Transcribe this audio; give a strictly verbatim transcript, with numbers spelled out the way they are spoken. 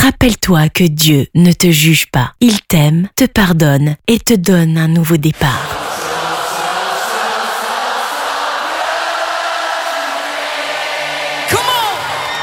Rappelle-toi que Dieu ne te juge pas. Il t'aime, te pardonne et te donne un nouveau départ.